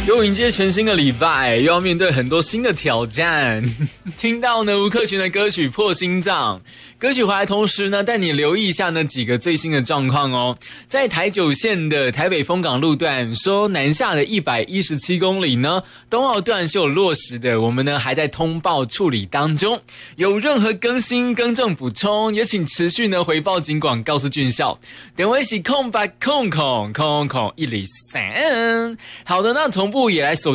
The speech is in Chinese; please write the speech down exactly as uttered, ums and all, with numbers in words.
又迎接全新的礼拜，又要面对很多新的挑战。听到呢吴克群的歌曲《破心脏》，歌曲回来同时呢，带你留意一下呢几个最新的状况哦。在台九线的台北丰港路段，说南下的一百一十七公里呢，东澳段是有落实的，我们呢还在通报处理当中。有任何更新、更正、补充，也请持续呢回报警广，告诉军校。点位是空白空空空空一零三。好的，那同步也来锁